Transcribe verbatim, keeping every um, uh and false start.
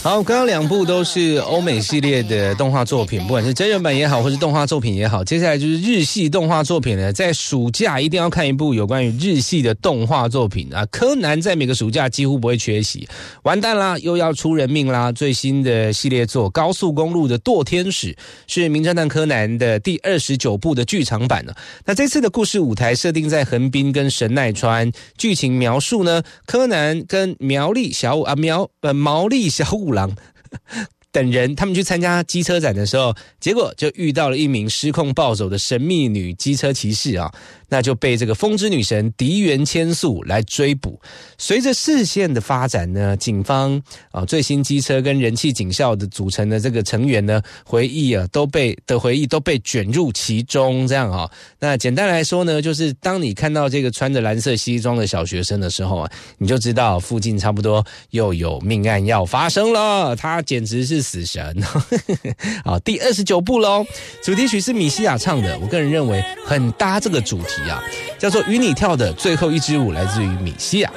好，刚刚两部都是欧美系列的动画作品，不管是真人版也好，或是动画作品也好。接下来就是日系动画作品了，在暑假一定要看一部有关于日系的动画作品啊。柯南在每个暑假几乎不会缺席，完蛋啦，又要出人命啦！最新的系列作《高速公路的堕天使》是名侦探柯南的第二十九部的剧场版了。那这次的故事舞台设定在横滨跟神奈川，剧情描述呢，柯南跟苗栗小五啊苗呃毛利小五郎等人，他们去参加机车展的时候，结果就遇到了一名失控暴走的神秘女机车骑士啊，那就被这个风之女神荻原千素来追捕。随着事件的发展呢，警方啊最新机车跟人气警校的组成的这个成员呢，回忆啊都被的回忆都被卷入其中，这样啊。那简单来说呢，就是当你看到这个穿着蓝色西装的小学生的时候啊，你就知道附近差不多又有命案要发生了，他简直是死神。好，第二十九部咯，主题曲是米西亚唱的，我个人认为很搭这个主题啊，叫做与你跳的最后一支舞，来自于米西亚。